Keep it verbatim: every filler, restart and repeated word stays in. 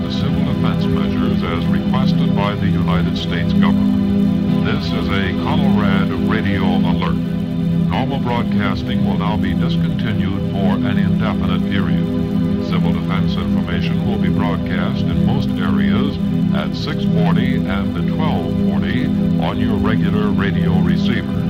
the civil defense measures as requested by the United States government. This is a Colorado radio alert. Normal broadcasting will now be discontinued for an indefinite period. Civil defense information will be broadcast in most areas at six forty and twelve forty on your regular radio receiver.